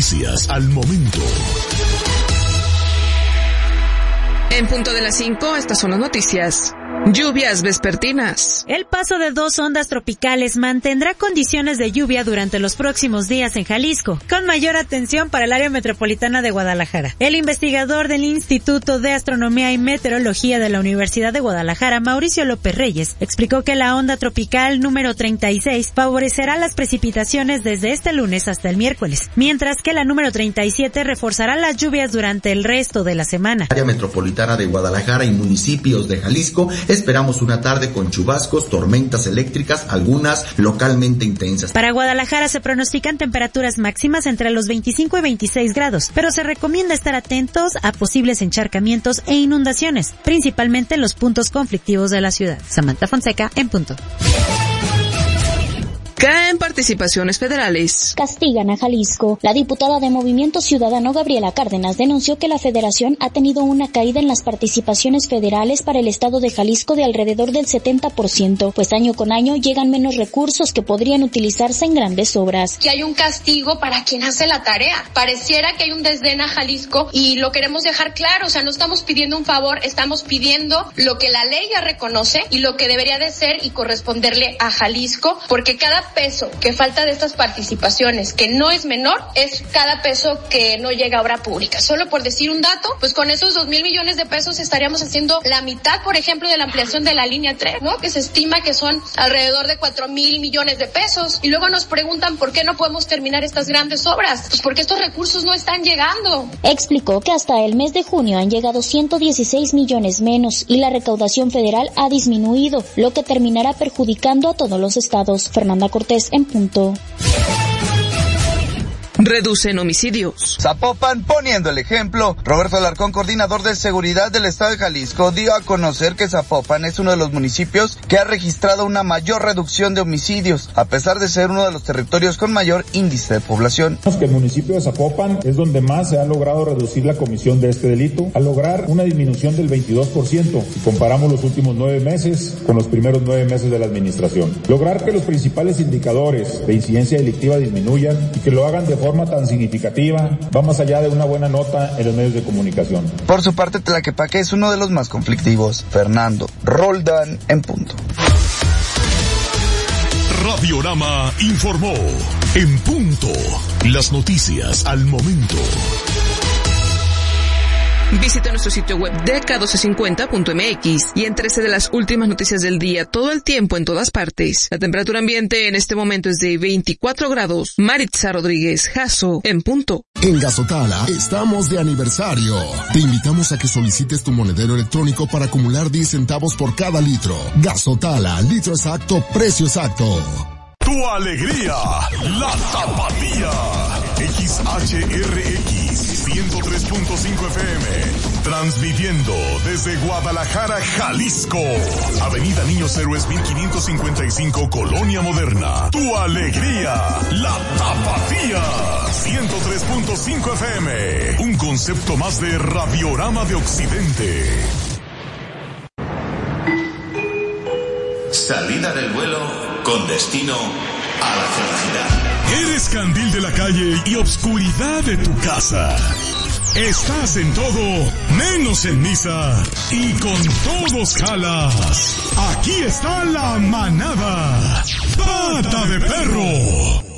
noticias al momento. En punto de las 5, estas son las noticias. Lluvias vespertinas. El paso de 2 ondas tropicales mantendrá condiciones de lluvia durante los próximos días en Jalisco, con mayor atención para el área metropolitana de Guadalajara. El investigador del Instituto de Astronomía y Meteorología de la Universidad de Guadalajara, Mauricio López Reyes, explicó que la onda tropical número 36 favorecerá las precipitaciones desde este lunes hasta el miércoles, mientras que la número 37 reforzará las lluvias durante el resto de la semana. Área metropolitana de Guadalajara y municipios de Jalisco, esperamos una tarde con chubascos, tormentas eléctricas, algunas localmente intensas. Para Guadalajara se pronostican temperaturas máximas entre los 25 y 26 grados, pero se recomienda estar atentos a posibles encharcamientos e inundaciones, principalmente en los puntos conflictivos de la ciudad. Samantha Fonseca, en punto. Caen participaciones federales. Castigan a Jalisco. La diputada de Movimiento Ciudadano Gabriela Cárdenas denunció que la federación ha tenido una caída en las participaciones federales para el estado de Jalisco de alrededor del 70%, pues año con año llegan menos recursos que podrían utilizarse en grandes obras. Que hay un castigo para quien hace la tarea. Pareciera que hay un desdén a Jalisco y lo queremos dejar claro, o sea, no estamos pidiendo un favor, estamos pidiendo lo que la ley ya reconoce y lo que debería de ser y corresponderle a Jalisco, porque cada peso que falta de estas participaciones, que no es menor, es cada peso que no llega a obra pública. Solo por decir un dato, pues con esos 2,000 millones de pesos estaríamos haciendo la mitad, por ejemplo, de la ampliación de la línea 3, ¿no? Que se estima que son alrededor de 4,000 millones de pesos. Y luego nos preguntan por qué no podemos terminar estas grandes obras. Pues porque estos recursos no están llegando. Explicó que hasta el mes de junio han llegado 116 millones menos y la recaudación federal ha disminuido, lo que terminará perjudicando a todos los estados. Fernanda Cortés, en punto. Reducen homicidios. Zapopan poniendo el ejemplo. Roberto Alarcón, coordinador de seguridad del estado de Jalisco, dio a conocer que Zapopan es uno de los municipios que ha registrado una mayor reducción de homicidios, a pesar de ser uno de los territorios con mayor índice de población. Que el municipio de Zapopan es donde más se ha logrado reducir la comisión de este delito, al lograr una disminución del 22%, si comparamos los últimos 9 meses con los primeros 9 meses de la administración. Lograr que los principales indicadores de incidencia delictiva disminuyan y que lo hagan de forma tan significativa, va más allá de una buena nota en los medios de comunicación. Por su parte, Tlaquepaque es uno de los más conflictivos. Fernando Roldán, en punto. Radiorama informó. En punto. Las noticias al momento. Visita nuestro sitio web dk1250.mx y entérese de las últimas noticias del día todo el tiempo en todas partes. La temperatura ambiente en este momento es de 24 grados. Maritza Rodríguez, Jasso, en punto. En Gazotala estamos de aniversario. Te invitamos a que solicites tu monedero electrónico para acumular 10 centavos por cada litro. Gazotala, litro exacto, precio exacto. Tu alegría, la tapatía. XHRX 103.5 FM. Transmitiendo desde Guadalajara, Jalisco. Avenida Niños Héroes 1555, Colonia Moderna. Tu alegría, la tapatía. 103.5 FM. Un concepto más de Radiorama de Occidente. Salida del vuelo con destino a la felicidad. ¿Eres candil de la calle y obscuridad de tu casa? Estás en todo, menos en misa. Y con todos jalas. Aquí está la manada. Pata de perro.